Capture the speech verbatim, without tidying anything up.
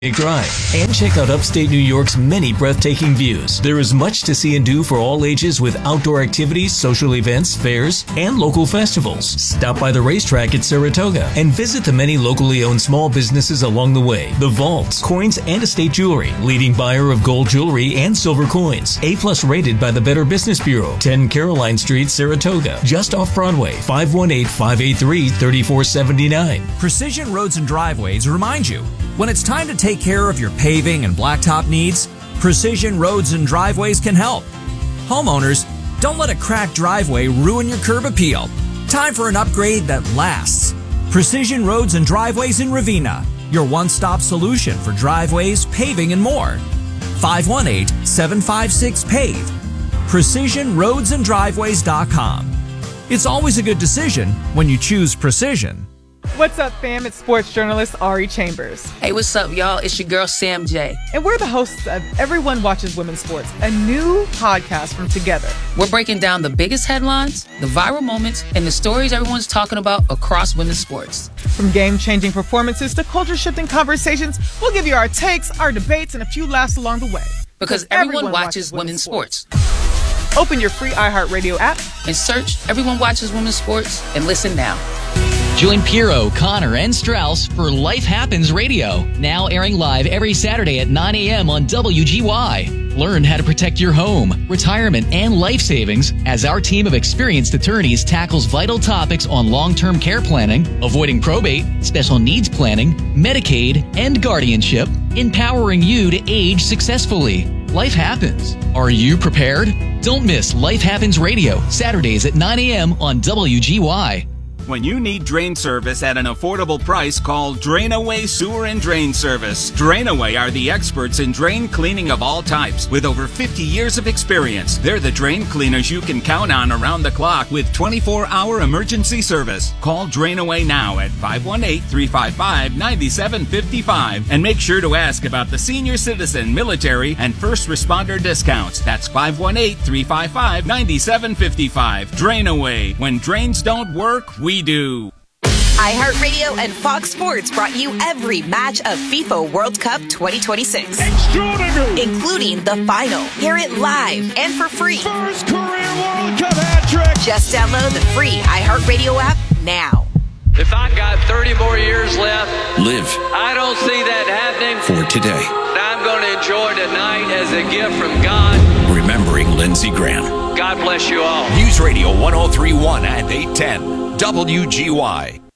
Drive and check out upstate New York's many breathtaking views. There is much to see and do for all ages with outdoor activities, social events, fairs, and local festivals. Stop by the racetrack at Saratoga and visit the many locally owned small businesses along the way. The Vaults, Coins and Estate Jewelry, leading buyer of gold jewelry and silver coins. A plus rated by the Better Business Bureau. ten Caroline Street, Saratoga, just off Broadway. five one eight, five eight three, three four seven nine. Precision Roads and Driveways remind you, when it's time to take care of your paving and blacktop needs, Precision Roads and Driveways can help. Homeowners, don't let a cracked driveway ruin your curb appeal. Time for an upgrade that lasts. Precision Roads and Driveways in Ravena, your one-stop solution for driveways, paving, and more. five one eight, seven five six, PAVE. precision roads and driveways dot com. It's always a good decision when you choose precision. What's up, fam? It's sports journalist Ari Chambers. Hey, what's up, y'all? It's your girl, Sam J. And we're the hosts of Everyone Watches Women's Sports, a new podcast from Together. We're breaking down the biggest headlines, the viral moments, and the stories everyone's talking about across women's sports. From game-changing performances to culture-shifting conversations, we'll give you our takes, our debates, and a few laughs along the way. Because, because everyone, everyone watches, watches women's sports. sports. Open your free iHeartRadio app and search Everyone Watches Women's Sports and listen now. Join Piero, Connor, and Strauss for Life Happens Radio, now airing live every Saturday at nine a.m. on W G Y. Learn how to protect your home, retirement, and life savings as our team of experienced attorneys tackles vital topics on long-term care planning, avoiding probate, special needs planning, Medicaid, and guardianship, empowering you to age successfully. Life happens. Are you prepared? Don't miss Life Happens Radio, Saturdays at nine a.m. on W G Y. When you need drain service at an affordable price, call Drainaway Sewer and Drain Service. Drainaway are the experts in drain cleaning of all types. With over fifty years of experience, they're the drain cleaners you can count on around the clock with twenty-four hour emergency service. Call Drainaway now at five one eight, three five five, nine seven five five and make sure to ask about the senior citizen, military, and first responder discounts. That's five one eight, three five five, nine seven five five. Drainaway. When drains don't work, we do. iHeartRadio and Fox Sports brought you every match of FIFA World Cup twenty twenty-six. Extraordinary! Including the final. Hear it live and for free. First career World Cup hat trick! Just download the free iHeartRadio app now. If I got thirty more years left, live. I don't see that happening. For today. I'm going to enjoy tonight as a gift from God. Remembering Lindsey Graham. God bless you all. News Radio one oh three point one and eight ten. W G Y.